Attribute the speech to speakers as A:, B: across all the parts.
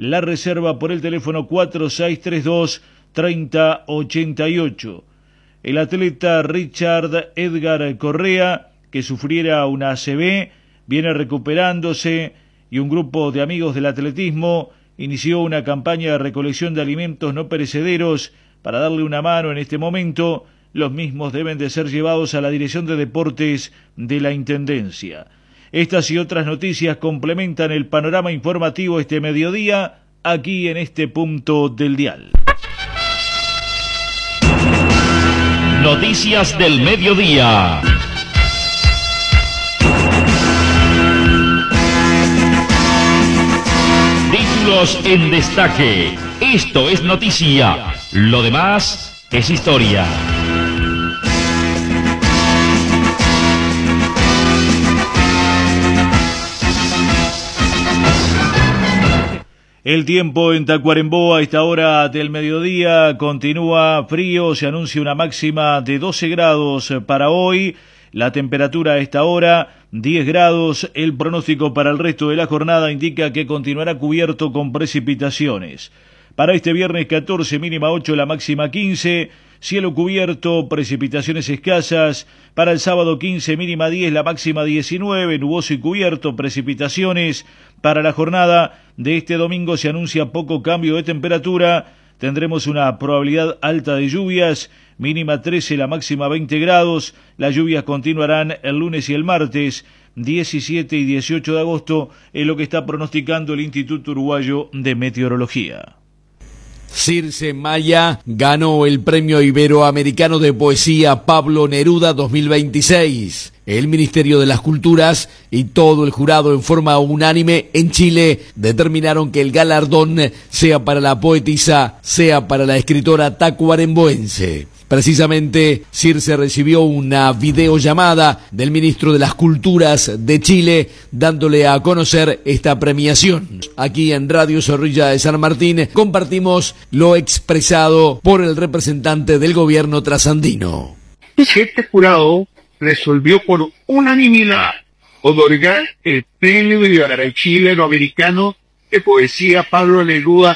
A: la reserva por el teléfono 4632-3088. El atleta Richard Edgar Correa, que sufriera una ACV, viene recuperándose y un grupo de amigos del atletismo inició una campaña de recolección de alimentos no perecederos para darle una mano en este momento. Los mismos deben de ser llevados a la Dirección de Deportes de la Intendencia. Estas y otras noticias complementan el panorama informativo este mediodía, aquí en este punto del dial.
B: Noticias del mediodía. Títulos en destaque. Esto es noticia. Lo demás es historia.
A: El tiempo en Tacuarembó a esta hora del mediodía continúa frío, se anuncia una máxima de 12 grados para hoy, la temperatura a esta hora 10 grados, el pronóstico para el resto de la jornada indica que continuará cubierto con precipitaciones. Para este viernes 14, mínima 8, la máxima 15, cielo cubierto, precipitaciones escasas. Para el sábado 15, mínima 10, la máxima 19, nuboso y cubierto, precipitaciones. Para la jornada de este domingo se anuncia poco cambio de temperatura. Tendremos una probabilidad alta de lluvias, mínima 13, la máxima 20 grados. Las lluvias continuarán el lunes y el martes, 17 y 18 de agosto, es lo que está pronosticando el Instituto Uruguayo de Meteorología.
C: Circe Maya ganó el Premio Iberoamericano de Poesía Pablo Neruda 2026. El Ministerio de las Culturas y todo el jurado en forma unánime en Chile determinaron que el galardón sea para la poetisa, sea para la escritora tacuaremboense. Precisamente, Circe recibió una videollamada del ministro de las Culturas de Chile dándole a conocer esta premiación. Aquí en Radio Zorrilla de San Martín compartimos lo expresado por el representante del gobierno trasandino.
D: Este jurado resolvió por unanimidad otorgar el Premio Iberoamericano de Poesía Pablo Neruda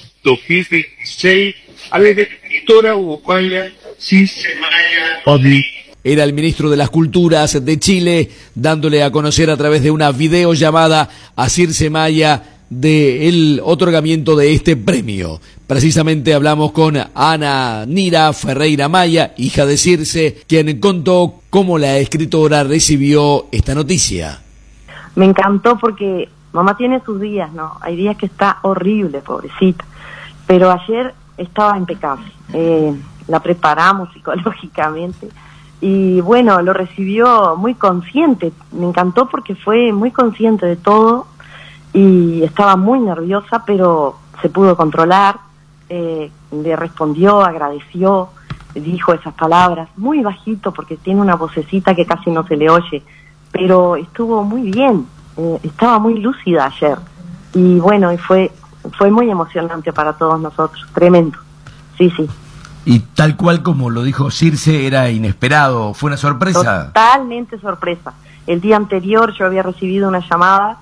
D: 2026 a la escritora uruguaya Circe Maya.
C: Era el ministro de las Culturas de Chile dándole a conocer a través de una videollamada a Circe Maya del otorgamiento de este premio. Precisamente hablamos con Ana Nira Ferreira Maya, hija de Circe, quien contó cómo la escritora recibió esta noticia.
E: Me encantó porque mamá tiene sus días, ¿no? Hay días que está horrible, pobrecita, pero ayer estaba impecable. La preparamos psicológicamente y bueno, lo recibió muy consciente. Me encantó porque fue muy consciente de todo y estaba muy nerviosa, pero se pudo controlar. Le respondió, agradeció, dijo esas palabras muy bajito porque tiene una vocecita que casi no se le oye, pero estuvo muy bien, estaba muy lúcida ayer y bueno, y fue muy emocionante para todos nosotros, tremendo, sí.
F: Y tal cual como lo dijo Circe, era inesperado, fue una sorpresa.
E: Totalmente sorpresa. El día anterior yo había recibido una llamada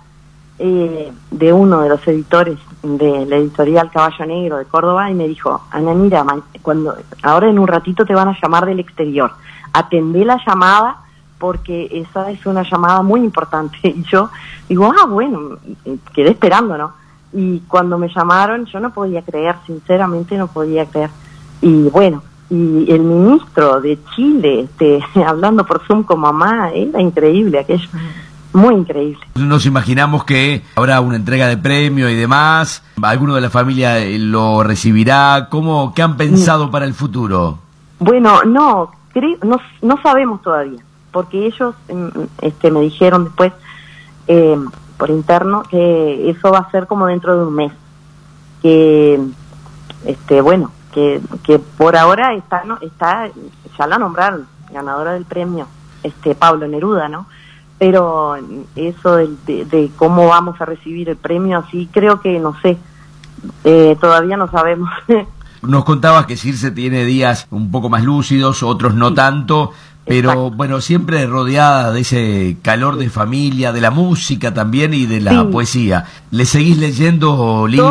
E: de uno de los editores de la editorial Caballo Negro de Córdoba y me dijo: Ana Mira, ahora en un ratito te van a llamar del exterior, atendé la llamada porque esa es una llamada muy importante. Y yo digo, bueno, quedé esperando, ¿no? Y cuando me llamaron yo no podía creer, sinceramente no podía creer. Y bueno, y el ministro de Chile hablando por Zoom con mamá, era increíble aquello. Muy increíble.
F: Nos imaginamos que habrá una entrega de premio y demás. ¿Alguno de la familia lo recibirá? ¿Qué han pensado para el futuro?
E: Bueno, no sabemos todavía, porque ellos me dijeron después por interno que eso va a ser como dentro de un mes. Que que por ahora está ya la nombraron ganadora del premio Pablo Neruda, ¿no? Pero eso de cómo vamos a recibir el premio, así creo que no sé, todavía no sabemos.
F: Nos contabas que Circe tiene días un poco más lúcidos, otros no tanto, pero exacto. Bueno, siempre rodeada de ese calor de familia, de la música también y de la poesía. ¿Le seguís leyendo libros?